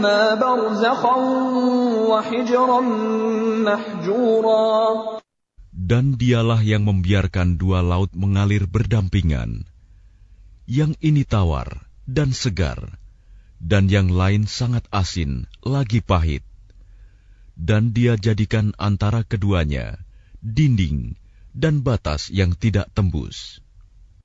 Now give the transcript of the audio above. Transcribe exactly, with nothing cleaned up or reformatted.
بَرْزَخًا وَحِجْرًا مَّحْجُورًا. Dan dialah yang membiarkan dua laut mengalir berdampingan, yang ini tawar dan segar, dan yang lain sangat asin lagi pahit. Dan dia jadikan antara keduanya dinding dan batas yang tidak tembus.